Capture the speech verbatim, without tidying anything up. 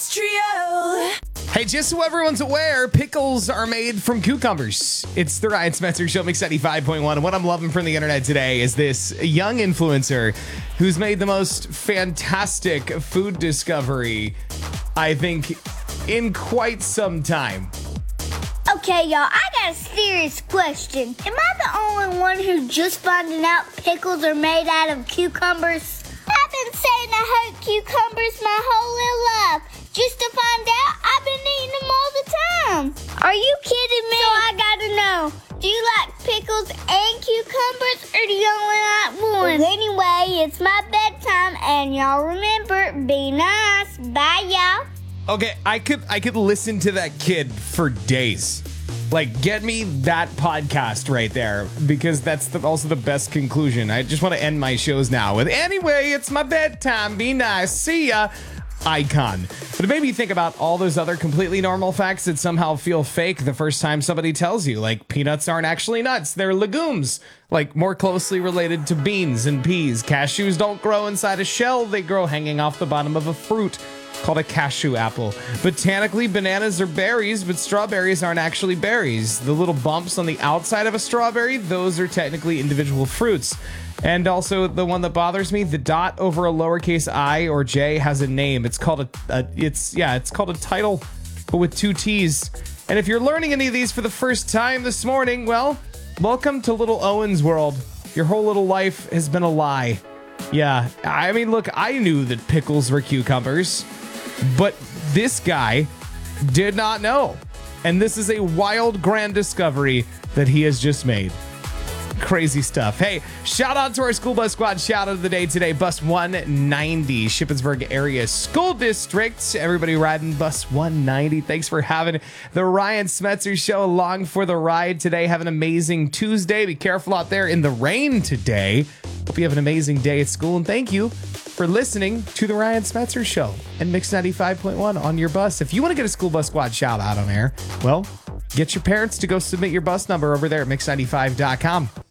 Mix Trio. Hey, just so everyone's aware, pickles are made from cucumbers. It's the Ryan Spencer Show, Mix ninety-five point one. And what I'm loving from the internet today is this young influencer who's made the most fantastic food discovery, I think, in quite some time. Okay, y'all, I got a serious question. Am I the only one who just finding out pickles are made out of cucumbers? I've been saying I hate cucumbers my whole little life. Just to find out, I've been eating them all the time. Are you kidding me? So I gotta know, do you like pickles and cucumbers, or do you only like one? Well, anyway, it's my bedtime, and y'all remember, be nice. Bye, y'all. Okay, I could I could listen to that kid for days. Like, get me that podcast right there, because that's the, also the best conclusion. I just want to end my shows now with, anyway, it's my bedtime. Be nice. See ya. Icon. But it made me think about all those other completely normal facts that somehow feel fake the first time somebody tells you, like peanuts aren't actually nuts, they're legumes, like more closely related to beans and peas. Cashews don't grow inside a shell, they grow hanging off the bottom of a fruit called a cashew apple. Botanically, bananas are berries, but strawberries aren't actually berries. The little bumps on the outside of a strawberry, those are technically individual fruits. And also, the one that bothers me, the dot over a lowercase I or J has a name. It's called a, a it's yeah, it's called a title, but with two T's. And if you're learning any of these for the first time this morning, well, welcome to Little Owen's world. Your whole little life has been a lie. Yeah, I mean, look, I knew that pickles were cucumbers, but this guy did not know. And this is a wild, grand discovery that he has just made. Crazy stuff. Hey, shout out to our school bus squad. Shout out of the day today, Bus one ninety, Shippensburg Area School District. Everybody riding Bus one ninety. Thanks for having the Ryan Spencer Show along for the ride today. Have an amazing Tuesday. Be careful out there in the rain today. Hope you have an amazing day at school. And thank you for listening to the Ryan Spencer Show and Mix ninety-five point one on your bus. If you want to get a school bus squad shout out on air, well, get your parents to go submit your bus number over there at mix ninety-five dot com.